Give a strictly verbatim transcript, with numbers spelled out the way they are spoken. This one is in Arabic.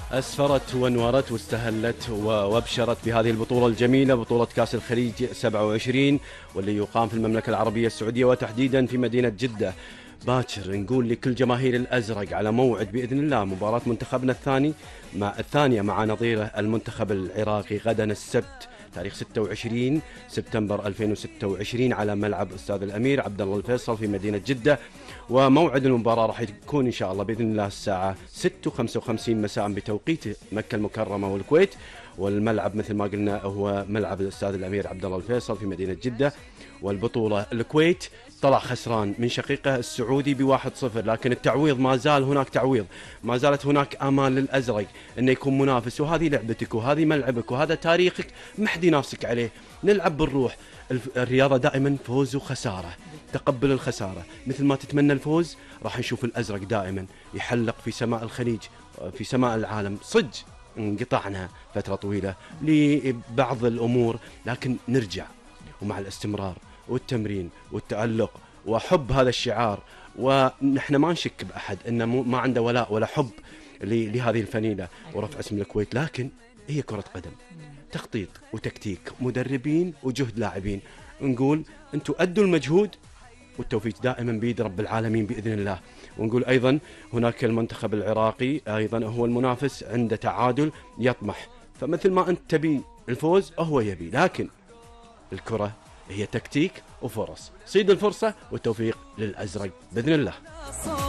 أسفرت وانورت واستهلت وابشرت بهذه البطولة الجميلة، بطولة كأس الخليج سبعة وعشرين، واللي يقام في المملكة العربية السعودية وتحديدا في مدينة جدة. باكر نقول لكل جماهير الأزرق على موعد بإذن الله مباراة منتخبنا الثاني مع الثانية مع نظيره المنتخب العراقي غدا السبت تاريخ ستة وعشرين سبتمبر ألفين وستة وعشرين على ملعب أستاذ الأمير عبد الله الفيصل في مدينة جدة. وموعد المباراة راح يكون إن شاء الله بإذن الله الساعة ستة وخمسة وخمسين مساء بتوقيت مكة المكرمة والكويت، والملعب مثل ما قلنا هو ملعب الأستاذ الأمير عبد الله الفيصل في مدينة جدة. والبطولة الكويت طلع خسران من شقيقه السعودي بواحد صفر، لكن التعويض ما زال هناك تعويض، ما زالت هناك آمال للأزرق أنه يكون منافس، وهذه لعبتك وهذه ملعبك وهذا تاريخك محدي نفسك عليه. نلعب بالروح، الرياضة دائما فوز وخسارة، تقبل الخسارة مثل ما تتمنى الفوز. راح نشوف الأزرق دائما يحلق في سماء الخليج في سماء العالم. صج انقطعنا فترة طويلة لبعض الأمور، لكن نرجع ومع الاستمرار والتمرين والتألق وحب هذا الشعار. ونحن ما نشك بأحد إنه ما عنده ولاء ولا حب لهذه الفنيلة ورفع اسم الكويت، لكن هي كرة قدم، تخطيط وتكتيك مدربين وجهد لاعبين. نقول أنتم أدوا المجهود والتوفيق دائما بيد رب العالمين بإذن الله. ونقول أيضا هناك المنتخب العراقي أيضا هو المنافس، عنده تعادل يطمح، فمثل ما أنت تبي الفوز هو يبي، لكن الكرة هي تكتيك وفرص. صيد الفرصة والتوفيق للأزرق بإذن الله.